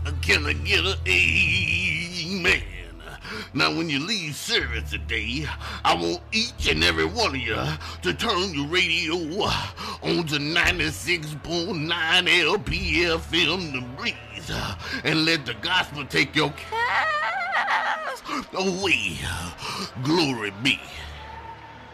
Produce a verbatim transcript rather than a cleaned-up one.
Can I get an amen? Now, when you leave service today, I want each and every one of you to turn your radio on to ninety-six point nine L P F M The Breeze and let the gospel take your cares away. Glory be.